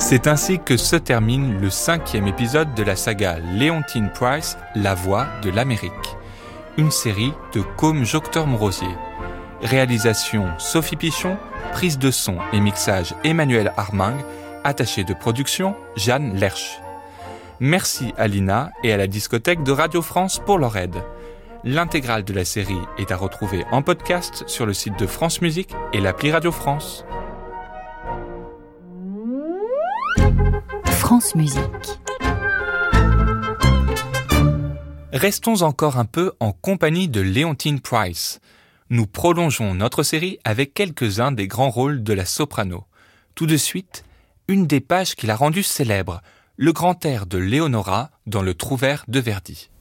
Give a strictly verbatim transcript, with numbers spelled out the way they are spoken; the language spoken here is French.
C'est ainsi que se termine le cinquième épisode de la saga Leontyne Price, La Voix de l'Amérique, une série de Côme Joctor-Morosier. Réalisation Sophie Pichon, prise de son et mixage Emmanuel Armingue, attaché de production Jeanne Lerche. Merci à Lina et à la discothèque de Radio France pour leur aide. L'intégrale de la série est à retrouver en podcast sur le site de France Musique et l'appli Radio France. France Musique. Restons encore un peu en compagnie de Leontyne Price. Nous prolongeons notre série avec quelques-uns des grands rôles de la soprano. Tout de suite, une des pages qui l'a rendue célèbre, le grand air de Leonora dans le Trouvère de Verdi.